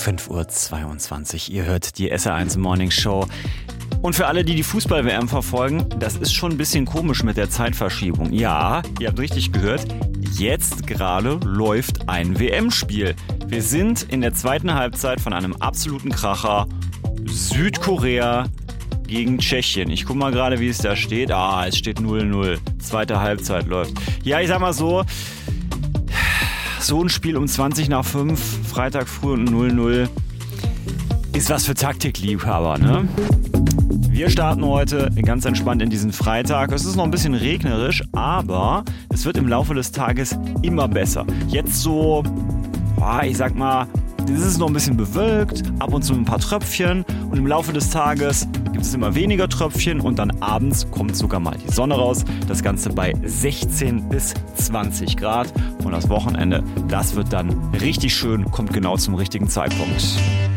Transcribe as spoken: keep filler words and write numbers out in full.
fünf Uhr zweiundzwanzig. Ihr hört die S R eins Morning Show. Und für alle, die die Fußball-W M verfolgen, das ist schon ein bisschen komisch mit der Zeitverschiebung. Ja, ihr habt richtig gehört, jetzt gerade läuft ein W M-Spiel. Wir sind in der zweiten Halbzeit von einem absoluten Kracher. Südkorea gegen Tschechien. Ich guck mal gerade, wie es da steht. Ah, es steht null null. Zweite Halbzeit läuft. Ja, ich sag mal so, so ein Spiel um zwanzig nach fünf, Freitag früh und null null, ist was für Taktikliebhaber, ne? Wir starten heute ganz entspannt in diesen Freitag. Es ist noch ein bisschen regnerisch, aber es wird im Laufe des Tages immer besser. Jetzt so, ich sag mal, es ist noch ein bisschen bewölkt, ab und zu ein paar Tröpfchen und im Laufe des Tages gibt es immer weniger Tröpfchen und dann abends kommt sogar mal die Sonne raus. Das Ganze bei sechzehn bis zwanzig Grad und das Wochenende, das wird dann richtig schön, kommt genau zum richtigen Zeitpunkt.